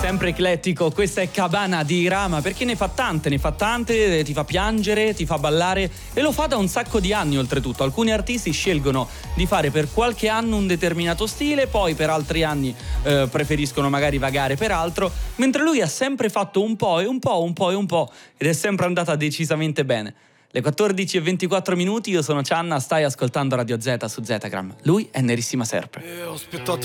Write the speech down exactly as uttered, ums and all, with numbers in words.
Sempre eclettico, questa è Cabana di Rama, perché ne fa tante, ne fa tante, ti fa piangere, ti fa ballare e lo fa da un sacco di anni oltretutto. Alcuni artisti scelgono di fare per qualche anno un determinato stile, poi per altri anni eh, preferiscono magari vagare per altro, mentre lui ha sempre fatto un po' e un po', un po' e un po' ed è sempre andata decisamente bene. Le quattordici e ventiquattro minuti, io sono Cianna, stai ascoltando Radio Z su Zetagram. Lui è Nerissima Serpe. E ho aspettato